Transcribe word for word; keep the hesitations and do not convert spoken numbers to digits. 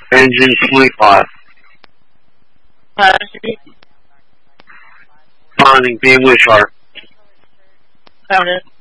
Engine sleep pod. Finding beam wish heart. Found it.